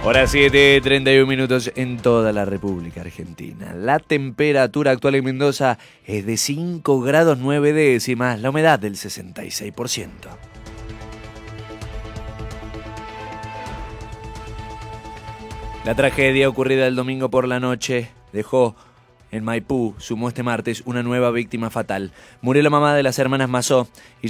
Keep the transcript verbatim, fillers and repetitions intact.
Hora siete, treinta y un minutos en toda la República Argentina. La temperatura actual en Mendoza es de cinco grados nueve décimas, la humedad del sesenta y seis por ciento. La tragedia ocurrida el domingo por la noche dejó en Maipú, sumó este martes una nueva víctima fatal. Murió la mamá de las hermanas Mazó y